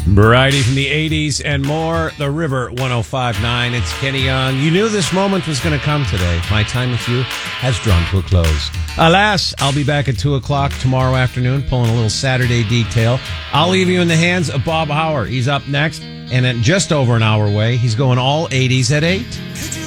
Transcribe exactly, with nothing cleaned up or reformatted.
Variety from the eighties and more. The River ten fifty-nine. It's Kenny Young. You knew this moment was going to come today. My time with you has drawn to a close. Alas, I'll be back at two o'clock tomorrow afternoon pulling a little Saturday detail. I'll leave you in the hands of Bob Hauer. He's up next, and in just over an hour away, he's going all eighties at eight.